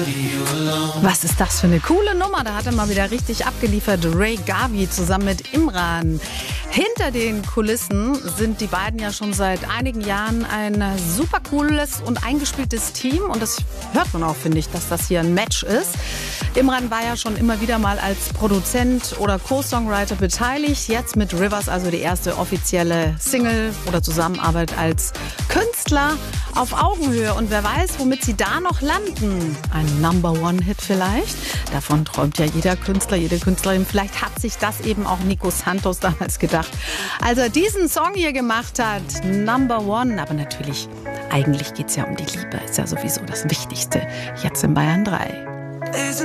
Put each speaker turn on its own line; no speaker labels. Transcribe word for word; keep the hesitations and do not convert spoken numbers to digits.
Was ist das für eine coole Nummer? Da hat er mal wieder richtig abgeliefert. Ray Garvey zusammen mit Imran. Hinter den Kulissen sind die beiden ja schon seit einigen Jahren ein super cooles und eingespieltes Team. Und das hört man auch, finde ich, dass das hier ein Match ist. Imran war ja schon immer wieder mal als Produzent oder Co-Songwriter beteiligt. Jetzt mit Rivers, also die erste offizielle Single oder Zusammenarbeit als Künstler auf Augenhöhe. Und wer weiß, womit sie da noch landen. Ein Number-One-Hit vielleicht. Davon träumt ja jeder Künstler, jede Künstlerin. Vielleicht hat sich das eben auch Nico Santos damals gedacht, als er diesen Song hier gemacht hat. Number One. Aber natürlich, eigentlich geht es ja um die Liebe. Ist ja sowieso das Wichtigste. Jetzt in Bayern drei.